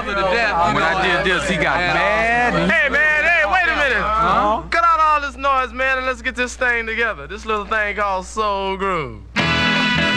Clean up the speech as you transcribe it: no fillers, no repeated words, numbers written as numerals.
brother to death. When I did this, he got mad. Hey, man, hey, wait a minute. Cut out all this noise, man, and let's get this thing together. This little thing called Soul Groove.